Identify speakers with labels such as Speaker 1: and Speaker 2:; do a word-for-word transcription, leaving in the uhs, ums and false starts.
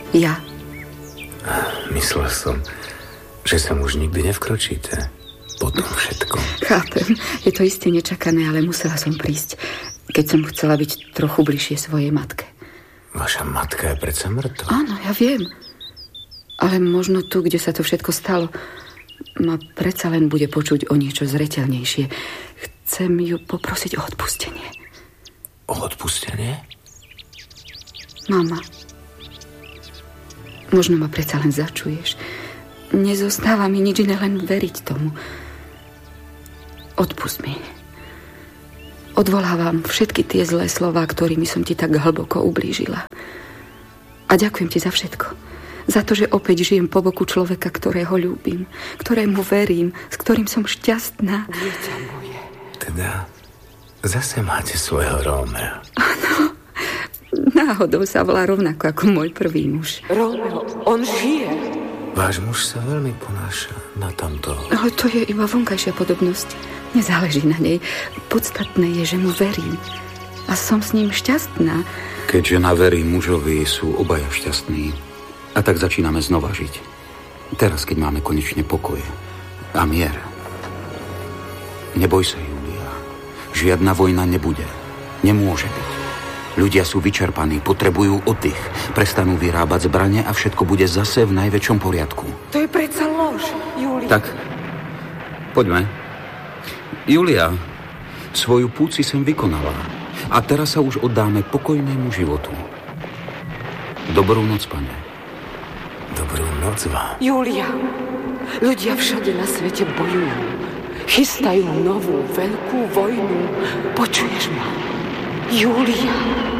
Speaker 1: Ja.
Speaker 2: Myslel som, že sem už nikdy nevkročíte. Po tom všetkom.
Speaker 1: Chápem, je to isté nečakané, ale musela som prísť, keď som chcela byť trochu bližšie svojej matke.
Speaker 2: Vaša matka je predsa mŕtva.
Speaker 1: Áno, ja viem. Ale možno tu, kde sa to všetko stalo, ma predsa len bude počuť o niečo zreteľnejšie. Chcem ju poprosiť o odpustenie.
Speaker 2: O odpustenie?
Speaker 1: Mama, možno ma predsa len začuješ. Nezostáva mi nič iné, len veriť tomu. Odpust mi. Odvolávam všetky tie zlé slová, ktorými som ti tak hlboko ublížila. A ďakujem ti za všetko. Za to, že opäť žijem po boku človeka, ktorého ľúbim, ktorému verím, s ktorým som šťastná.
Speaker 3: Dieťa moje.
Speaker 2: Teda zase máte svojho Rómea.
Speaker 1: Áno. Náhodou sa volá rovnako ako môj prvý muž.
Speaker 3: Rómeo, on žije.
Speaker 2: Váš muž sa veľmi ponáša na tamto.
Speaker 1: Ale to je iba vonkajšia podobnosť. Nezáleží na nej. Podstatné je, že mu verím. A som s ním šťastná.
Speaker 4: Keď žena verí mužovi, sú obaja šťastní. A tak začíname znova žiť. Teraz, keď máme konečne pokoj a mier. Neboj sa, Julia. Žiadna vojna nebude. Nemôže byť. Ľudia sú vyčerpaní, potrebujú oddych. Prestanú vyrábať zbrane a všetko bude zase v najväčšom poriadku.
Speaker 3: To je predsa lož, Julia.
Speaker 4: Tak, poďme. Julia, svoju púť si sem vykonala. A teraz sa už oddáme pokojnému životu. Dobrú noc, pane.
Speaker 2: Dobrú noc vám.
Speaker 3: Julia, ľudia všade na svete bojujú. Chystajú novú veľkú vojnu. Počuješ ma? Julia.